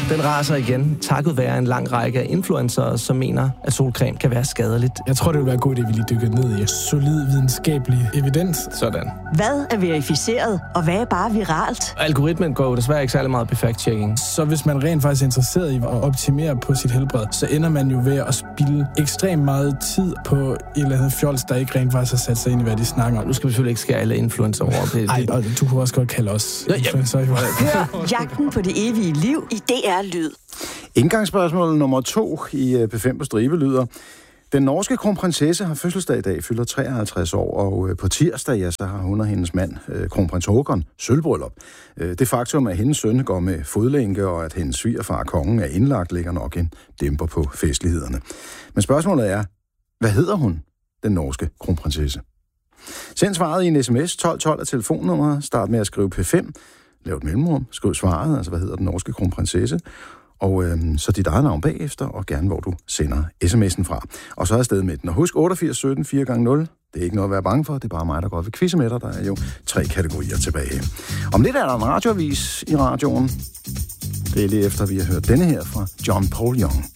Den raser igen, takket være en lang række af influencere, som mener, at solcreme kan være skadeligt. Jeg tror, det vil være godt, at vi lige dykker ned i solid videnskabelig evidens. Sådan. Hvad er verificeret, og hvad er bare viralt? Algoritmen går desværre ikke særlig meget på fact-checking. Så hvis man rent faktisk er interesseret i at optimere på sit helbred, så ender man jo ved at spilde ekstremt meget tid på et eller andet fjols, der ikke rent faktisk har sat sig ind i, hvad de snakker om. Nu skal vi selvfølgelig ikke skære alle influencer over. Ej, og du kunne også godt kalde os influencer. Hør Jagten på det evige liv i DR Lyd. Indgangsspørgsmål nummer 2 i P5 på stribe lyder: Den norske kronprinsesse har fødselsdag i dag, fylder 53 år, og på tirsdag, ja, så har hun og hendes mand, kronprins Håkon, sølvbryllup. Det faktum, at hendes søn går med fodlænke, og at hendes svigerfar, kongen, er indlagt, ligger nok en dæmper på festlighederne. Men spørgsmålet er, hvad hedder hun, den norske kronprinsesse? Send svaret i en sms, 1212 af telefonnummeret, start med at skrive P5, lav et mellemrum, skriv svaret, altså hvad hedder den norske kronprinsesse, og så dit eget navn bagefter, og gerne hvor du sender sms'en fra. Og så er afsted med den. Og husk 88 17 4x0. Det er ikke noget at være bange for, det er bare mig, der går ved quizze med dig. Der er jo 3 kategorier tilbage. Om lidt er der en radioavis i radioen. Det er lige efter, vi har hørt denne her fra John Paul Young.